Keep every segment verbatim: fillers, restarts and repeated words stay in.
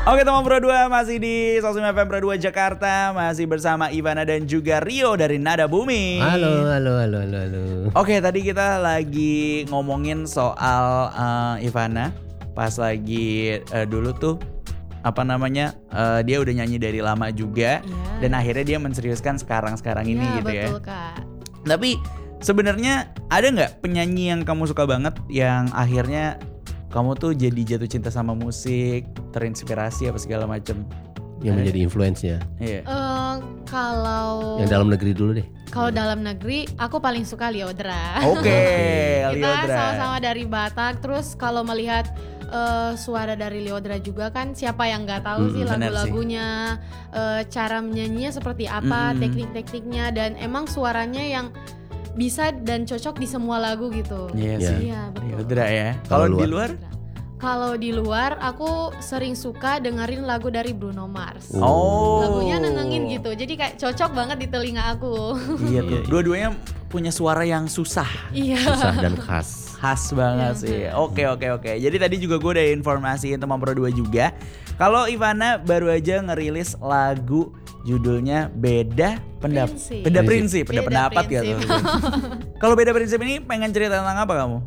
Oke teman Pro dua masih di Sosum F M Pro dua Jakarta. Masih bersama Ivana dan juga Rio dari Nada Bumi. Halo, halo, halo, halo, halo. Oke tadi kita lagi ngomongin soal uh, Ivana. Pas lagi uh, dulu tuh apa namanya uh, dia udah nyanyi dari lama juga. Ya. Dan akhirnya dia menseriuskan sekarang-sekarang ini ya, gitu ya. Betul Kak. Tapi sebenarnya ada nggak penyanyi yang kamu suka banget yang akhirnya kamu tuh jadi jatuh cinta sama musik, terinspirasi apa segala macam? Yang menjadi influence-nya. Iya. Uh, kalau Yang dalam negeri dulu deh. Kalau dalam negeri, aku paling suka Lyodra. Oke, Kita Lyodra. sama-sama dari Batak. Terus kalau melihat uh, suara dari Lyodra juga kan, siapa yang nggak tahu Mm, sih benar lagu-lagunya, uh, cara menyanyinya seperti apa, Mm. teknik-tekniknya, dan emang suaranya yang bisa dan cocok di semua lagu gitu. Iya Iya. sih. Iya betul. Lyodra ya. Kalau Kalau di luar? luar? Kalau di luar, aku sering suka dengerin lagu dari Bruno Mars. Oh. Lagunya nenangin gitu, jadi kayak cocok banget di telinga aku. Iya tuh. Dua-duanya punya suara yang susah. Iya. Susah dan khas. Khas banget Iya, sih. khas. Oke oke oke. Jadi tadi juga gue udah informasiin teman Pro dua juga. Kalau Ivana baru aja ngerilis lagu judulnya Beda Pendapat. Prinsip. Beda Prinsip. prinsip, beda, Beda pendapat prinsip. gitu. Kalau Beda Prinsip ini pengen cerita tentang apa kamu?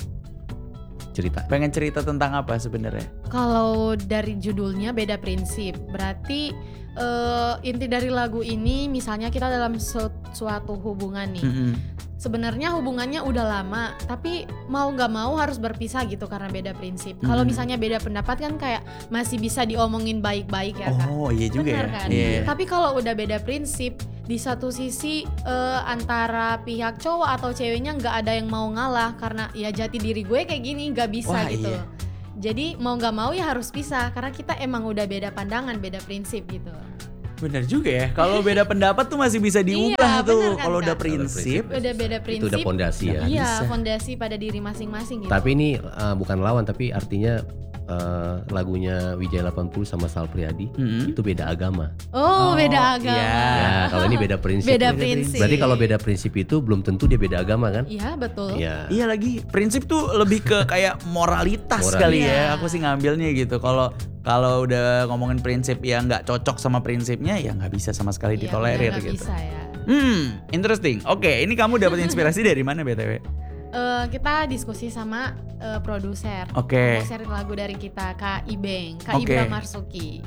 Cerita. Pengen cerita tentang apa sebenarnya? Kalau dari judulnya beda prinsip, berarti eh, inti dari lagu ini misalnya kita dalam su- suatu hubungan nih. Mm-mm. Sebenarnya hubungannya udah lama, tapi mau nggak mau harus berpisah gitu karena beda prinsip. Kalau Hmm. misalnya beda pendapat kan kayak masih bisa diomongin baik-baik ya Kak. Oh iya juga Bener ya. kan? Iya. Tapi kalau udah beda prinsip, di satu sisi eh, antara pihak cowok atau ceweknya nggak ada yang mau ngalah karena ya jati diri gue kayak gini nggak bisa Wah, gitu. iya. Jadi mau nggak mau ya harus pisah karena kita emang udah beda pandangan, beda prinsip gitu. Bener juga ya. Kalau beda pendapat tuh masih bisa diubah Iya, tuh. bener kan, Kalau udah Kak? prinsip. Udah beda Itu prinsip. udah pondasi ya. Iya, bisa. fondasi pada diri masing-masing gitu. Tapi ini uh, bukan lawan, tapi artinya uh, lagunya Wijaya delapan puluh sama Sal Priadi Mm-mm. itu beda agama. oh, Oh, beda agama. iya. Ya, kalau ini beda prinsip. Beda Beda prinsip. Berarti kalau beda prinsip itu belum tentu dia beda agama kan? Iya, betul. Iya. Iya lagi, prinsip tuh lebih ke kayak moralitas Moral. kali ya. Iya. Aku sih ngambilnya gitu. Kalau kalau udah ngomongin prinsip yang nggak cocok sama prinsipnya, ya nggak bisa sama sekali Iya, ditolerir benar, nggak gitu. bisa ya. Hmm, interesting. Oke, ini kamu dapat inspirasi dari mana B T W? Eh, kita diskusi sama eh, produser. Oke. Produser lagu dari kita Kak Ibeng, Kak Oke. Ibra Marsuki.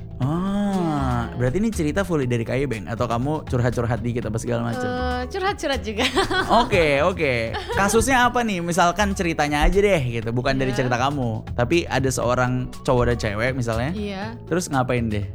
Ah, Iya. berarti ini cerita fully dari Kayu Beng atau kamu curhat-curhat dikit apa segala macam? Eh, curhat-curhat juga. Oke, oke. Kasusnya apa nih? Misalkan ceritanya aja deh gitu, bukan dari Iya. cerita kamu, tapi ada seorang cowok dan cewek misalnya. Iya. Terus ngapain deh?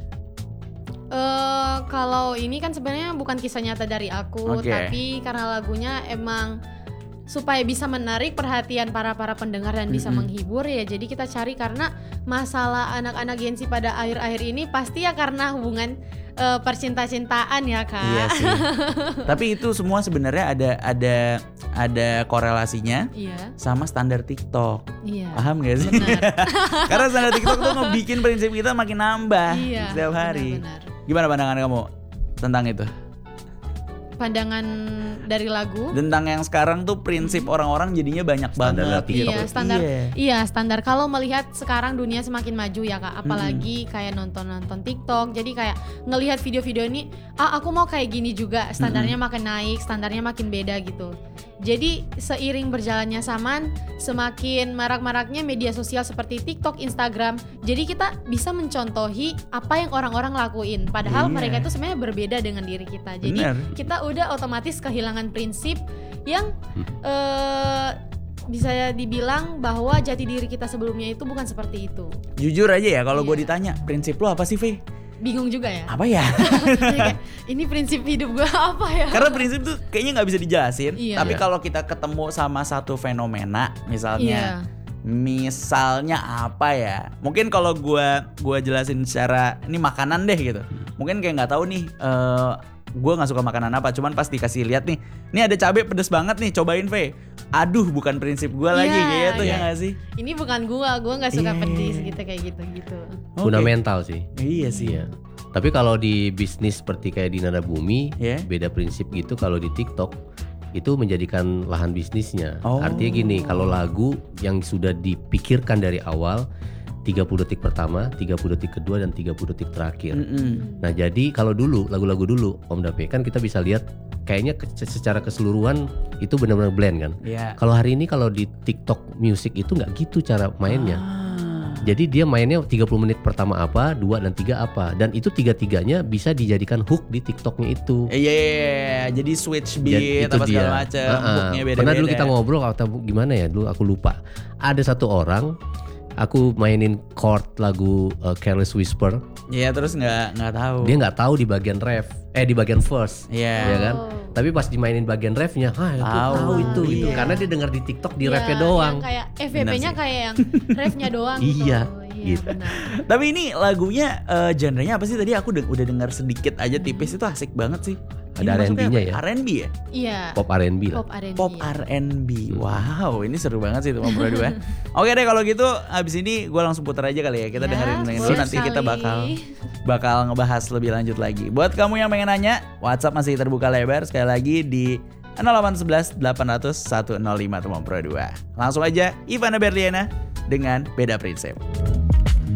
Eh, kalau ini kan sebenarnya bukan kisah nyata dari aku, Oke. tapi karena lagunya emang supaya bisa menarik perhatian para para pendengar dan bisa Mm-mm. menghibur ya. Jadi kita cari karena masalah anak-anak Gen Z pada akhir-akhir ini pasti ya karena hubungan eh, percinta-cintaan ya Kak. Iya sih. Tapi itu semua sebenarnya ada ada ada korelasinya Iya. sama standar TikTok. Iya. Paham gak sih? Benar. Karena standar TikTok tuh ngebikin prinsip kita makin nambah Iya. setiap hari. benar-benar. Gimana pandangan kamu tentang itu? Pandangan dari lagu. Tentang yang sekarang tuh prinsip orang-orang jadinya banyak Standar banget TikTok. gitu. Iya standar, Iya. iya standar. Kalau melihat sekarang dunia semakin maju ya Kak, apalagi Hmm. kayak nonton-nonton TikTok. Jadi kayak ngelihat video-video ini, ah aku mau kayak gini juga. Standarnya makin naik, standarnya makin beda gitu. Jadi seiring berjalannya zaman, semakin marak-maraknya media sosial seperti TikTok, Instagram. Jadi kita bisa mencontohi apa yang orang-orang lakuin. Padahal Iya. mereka itu sebenarnya berbeda dengan diri kita. Jadi Bener. kita udah otomatis kehilangan prinsip yang Hmm. eh, bisa dibilang bahwa jati diri kita sebelumnya itu bukan seperti itu. Jujur aja ya, kalau gue Iya. ditanya prinsip lo apa sih, Fe? Bingung juga ya. Apa ya? Jadi kayak, ini prinsip hidup gue apa ya? Karena prinsip tuh kayaknya nggak bisa dijelasin. Iya. Tapi Iya. kalau kita ketemu sama satu fenomena, misalnya, Iya. misalnya apa ya? Mungkin kalau gua gua jelasin secara ini makanan deh gitu. Mungkin kayak nggak tahu nih. eh gue nggak suka makanan apa. Cuman pas dikasih lihat nih, ini ada cabai pedes banget nih. Cobain, Fe. Aduh, bukan prinsip gue lagi Iya, gitu iya. ya nggak sih? Ini bukan gua, gua nggak suka Iya. pedes gitu kayak gitu gitu. Oke. Fundamental sih. Iya sih. Iya. Tapi kalau di bisnis seperti kayak di Nada Bumi, Iya. beda prinsip gitu. Kalau di TikTok itu menjadikan lahan bisnisnya. Oh. Artinya gini, kalau lagu yang sudah dipikirkan dari awal tiga puluh detik pertama, tiga puluh detik kedua, dan tiga puluh detik terakhir. Mm-mm. Nah jadi kalau dulu lagu-lagu dulu Om Dape kan kita bisa lihat kayaknya ke- secara keseluruhan itu benar-benar blend kan. Iya. Kalau hari ini kalau di TikTok Music itu nggak gitu cara mainnya. Ah. Jadi dia mainnya tiga puluh menit pertama apa, dua dan tiga apa, dan itu tiga-tiganya bisa dijadikan hook di TikToknya itu. Iya, iya, iya. Jadi switch Jadi beat itu apa segala dia. macam, Uh-uh. hooknya beda-beda. Pernah dulu kita ngobrol atau gimana ya, dulu aku lupa. Ada satu orang, aku mainin chord lagu uh, Careless Whisper, Iya, terus nggak nggak tahu. dia nggak tahu di bagian ref, eh di bagian verse, Iya. ya kan? Oh. Tapi pas dimainin bagian refnya, ah aku Tahu. tahu itu, itu Iya. karena dia dengar di TikTok di Iya, refnya doang. yang kayak F V Benar P-nya sih. kayak yang refnya doang gitu. Iya, Iya, gitu. benar. Tapi ini lagunya eh, genrenya apa sih? Tadi aku de- udah dengar sedikit aja tipis, itu asik banget sih. Ada Ini masuknya R and B-nya apa? ya? R and B ya? Iya. Pop R and B lah. Pop R and B. Pop R and B. Wow, ini seru banget sih itu ngobrol dua. Oke deh kalau gitu abis ini gue langsung putar aja kali ya. Kita Ya, dengerin dengerin dulu boleh nanti kita sekali. bakal bakal ngebahas lebih lanjut lagi. Buat kamu yang pengen nanya, WhatsApp masih terbuka lebar sekali lagi di nol delapan satu satu delapan nol nol satu nol lima Tuh Pro dua. Langsung aja Ivana Berliana dengan Beda Prinsip.